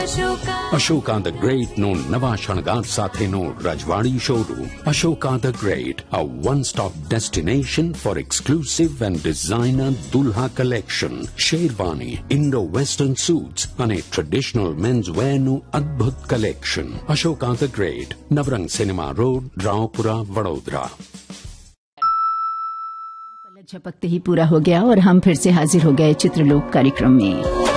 Ashoka the great નો નવા શણગાર સાથેનો રજવાડી showroom. Ashoka the great, a one-stop destination for exclusive and designer Dulha collection, sherwani, Indo-western suits અને traditional men's વેરનું અદ્ભુત collection. Ashoka the great, Navrang cinema road, Raopura, Vadodara. झपकते ही पूरा हो गया और हम फिर से हाजिर हो गए चित्रलोक कार्यक्रम में.